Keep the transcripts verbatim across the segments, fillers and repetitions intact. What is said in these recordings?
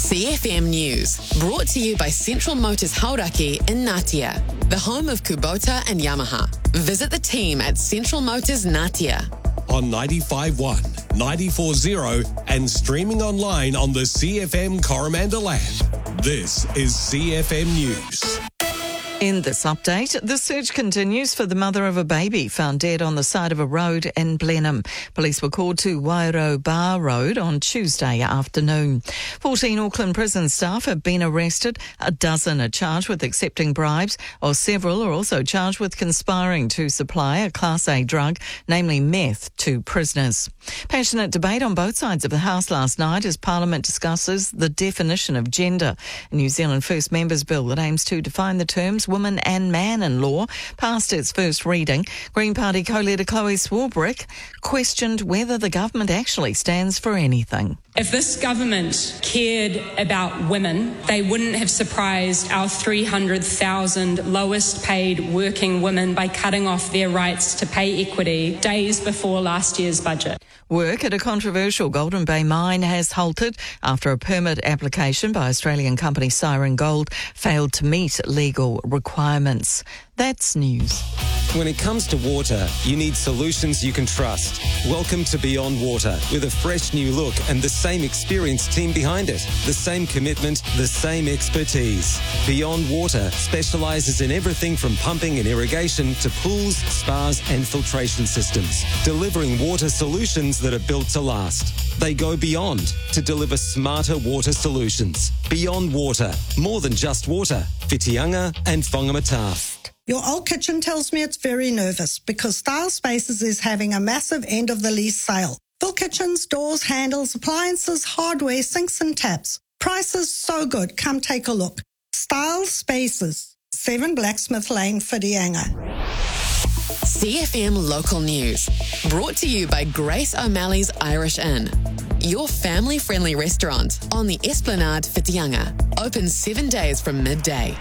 C F M News, brought to you by Central Motors Hauraki in Ngatea, the home of Kubota and Yamaha. Visit the team at Central Motors Ngatea. On ninety-five point one, ninety-four point zero and streaming online on the C F M Coromandel app. This is C F M News. In this update, the search continues for the mother of a baby found dead on the side of a road in Blenheim. Police were called to Wairo Bar Road on Tuesday afternoon. fourteen Auckland prison staff have been arrested. A dozen are charged with accepting bribes, while several are also charged with conspiring to supply a Class A drug, namely meth, to prisoners. Passionate debate on both sides of the House last night as Parliament discusses the definition of gender. A New Zealand First Members Bill that aims to define the terms woman and man in law passed its first reading. Green Party co-leader Chloe Swarbrick questioned whether the government actually stands for anything. If this government cared about women, they wouldn't have surprised our three hundred thousand lowest paid working women by cutting off their rights to pay equity days before last year's budget. Work at a controversial Golden Bay mine has halted after a permit application by Australian company Siren Gold failed to meet legal requirements. That's news. When it comes to water, you need solutions you can trust. Welcome to Beyond Water, with a fresh new look and the same experienced team behind it. The same commitment, the same expertise. Beyond Water specialises in everything from pumping and irrigation to pools, spas and filtration systems, delivering water solutions that are built to last. They go beyond to deliver smarter water solutions. Beyond Water, more than just water. Whitianga and Whangamata. Your old kitchen tells me it's very nervous because Style Spaces is having a massive end of the lease sale. Full kitchens, doors, handles, appliances, hardware, sinks and taps. Prices so good. Come take a look. Style Spaces, seven Blacksmith Lane, Whitianga. C F M Local News, brought to you by Grace O'Malley's Irish Inn. Your family-friendly restaurant on the Esplanade, Whitianga. Open seven days from midday.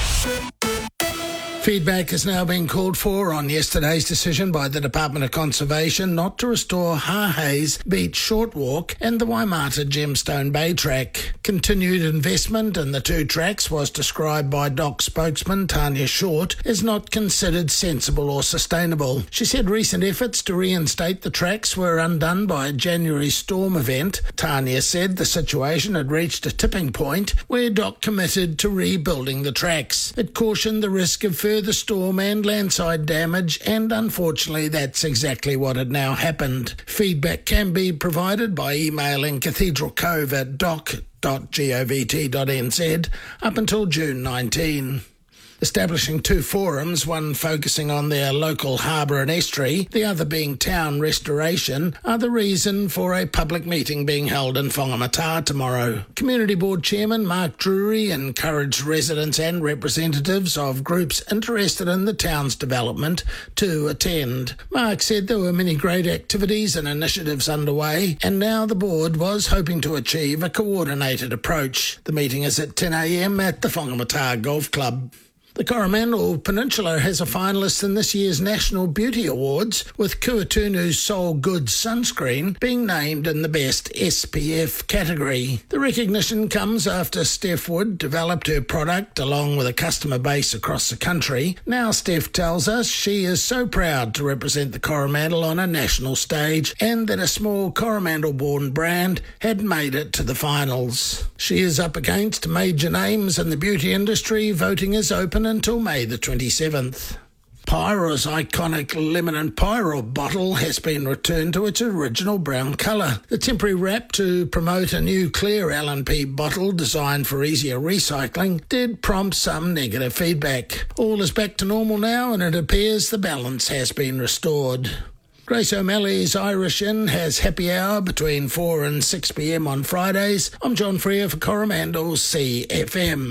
Feedback is now being called for on yesterday's decision by the Department of Conservation not to restore Hahay's Beach Short Walk and the Waimata Gemstone Bay Track. Continued investment in the two tracks was described by D O C spokesman Tanya Short as not considered sensible or sustainable. She said recent efforts to reinstate the tracks were undone by a January storm event. Tanya said the situation had reached a tipping point where D O C committed to rebuilding the tracks. It cautioned the risk of further the storm and landslide damage, and unfortunately that's exactly what had now happened. Feedback can be provided by emailing cathedralcove at doc dot govt dot n z up until June nineteenth. Establishing two forums, one focusing on their local harbour and estuary, the other being town restoration, are the reason for a public meeting being held in Whangamata tomorrow. Community Board Chairman Mark Drury encouraged residents and representatives of groups interested in the town's development to attend. Mark said there were many great activities and initiatives underway, and now the board was hoping to achieve a coordinated approach. The meeting is at ten a m at the Whangamata Golf Club. The Coromandel Peninsula has a finalist in this year's National Beauty Awards, with Kuatunu's Soul Good sunscreen being named in the Best S P F category. The recognition comes after Steph Wood developed her product along with a customer base across the country. Now Steph tells us she is so proud to represent the Coromandel on a national stage and that a small Coromandel-born brand had made it to the finals. She is up against major names in the beauty industry. Voting is open until May the twenty-seventh. Pyro's iconic lemon and pyro bottle has been returned to its original brown colour. The temporary wrap to promote a new clear L and P bottle designed for easier recycling did prompt some negative feedback. All is back to normal now, and it appears the balance has been restored. Grace O'Malley's Irish Inn has happy hour between four and six p m on Fridays. I'm John Freer for Coromandel C F M.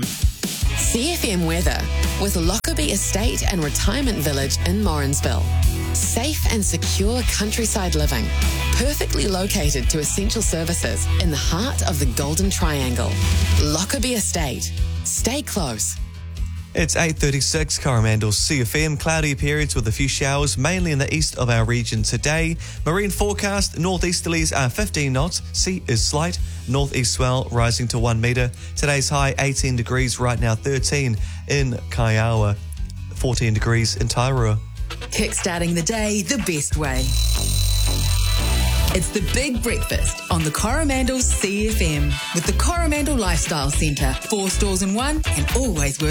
C F M weather with Lockerbie Estate and Retirement Village in Morrinsville. Safe and secure countryside living, perfectly located to essential services in the heart of the Golden Triangle. Lockerbie Estate. Stay close. It's eight thirty-six, Coromandel C F M. Cloudy periods with a few showers, mainly in the east of our region today. Marine forecast, northeasterlies are fifteen knots. Sea is slight. Northeast swell rising to one metre. Today's high eighteen degrees, right now thirteen in Kaiawa, fourteen degrees in Tairua. Kickstarting the day the best way. It's the Big Breakfast on the Coromandel C F M with the Coromandel Lifestyle Centre. Four stores in one and always worth